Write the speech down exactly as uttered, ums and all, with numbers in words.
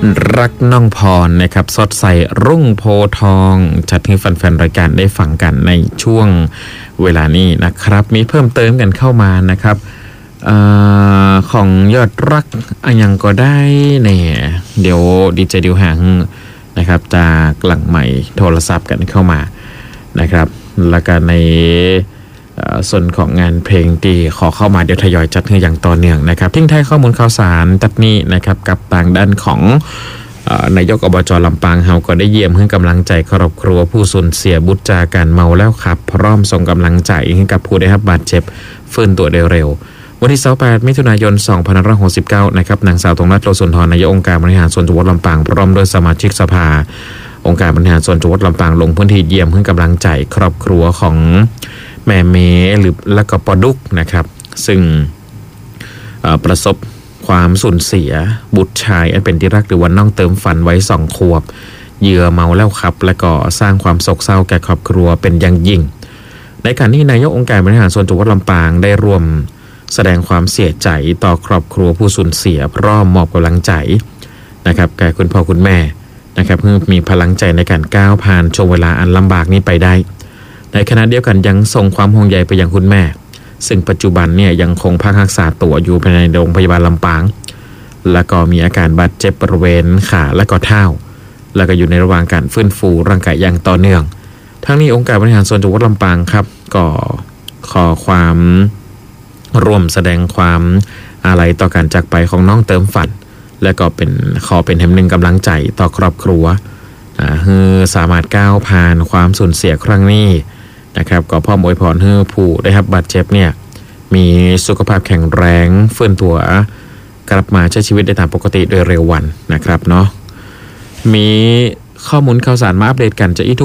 รักน้องพรนะครับสดใสรุ่งโพทองจัดให้แฟนๆรายการได้ฟังกันในช่วงเวลานี้นะครับมีเพิ่มเติมกันเข้ามานะครับอของยอดรักอันยังก็ได้เนี่ยเดี๋ยวดีเจดิวหางนะครับจากหลังใหม่โทรศัพท์กันเข้ามานะครับแล้วก็ในส่วนของงานเพลงที่ขอเข้ามาเดี๋ยวทยอยจัดให้อย่างต่อเนื่องนะครับทิ้งท้ายข้อมูลข่าวสารตัดนี้นะครับกับต่างด้านของนายกอบจลำปางเฮาก็ได้เยี่ยมให้กำลังใจครอบครัวผู้สูญเสียบุตรจากการเมาแล้วขับพร้อมส่งกำลังใจให้กับผู้ได้รับบาดเจ็บฟื้นตัวได้เร็ววันที่ยี่สิบแปดมิถุนายนสองพันห้าร้อยหกสิบเก้านะครับนางสาวธงรัตน์โลสุนทรนายกองค์การบริหารส่วนจังหวัดลำปางพร้อมด้วยสมาชิกสภาองค์การบริหารส่วนจังหวัดลำปางลงพื้นที่เยี่ยมให้กำลังใจครอบครัวของแม่เมหรือและก็ปอดุกนะครับซึ่งประสบความสูญเสียบุตรชายอันเป็นที่รักหรือว่าน้องเติมฝันไว้สองขวบเหยื่อเมาแล้วขับและก็สร้างความโศกเศร้าแก่ครอบครัวเป็นอย่างยิ่งในขณะที่นายกองค์การบริหารส่วนจังหวัดลำปางได้ร่วมแสดงความเสียใจต่อครอบครัวผู้สูญเสียพร้อมมอบกำลังใจนะครับแก่คุณพ่อคุณแม่นะครับเพื่อมีพลังใจในการก้าวผ่านช่วงเวลาอันลำบากนี้ไปได้ในขณะเดียวกันยังส่งความห่วงใยไปยังคุณแม่ซึ่งปัจจุบันเนี่ยยังคงพักรักษาตัวอยู่ภายในโรงพยาบาลลำปางและก็มีอาการบาดเจ็บบริเวณขาและก็เท้าแล้วก็อยู่ในระหว่างการฟื้นฟูร่างกายอย่างต่อเนื่องทั้งนี้องค์การบริหารส่วนจังหวัดลำปางครับก็ขอความร่วมแสดงความอาลัยต่อการจากไปของน้องเติมฝันและก็เป็นขอเป็นแห่งหนึ่งกำลังใจต่อครอบครัวอ่าให้สามารถก้าวผ่านความสูญเสียครั้งนี้นะครับก็พร้อมอวยพรให้ผู้ได้รับบาดเจ็บเนี่ยมีสุขภาพแข็งแรงฟื้นตัวกลับมาใช้ชีวิตได้ตามปกติโดยเร็ววันนะครับเนาะมีข้อมูลข่าวสารมาอัปเดตกันจะอีก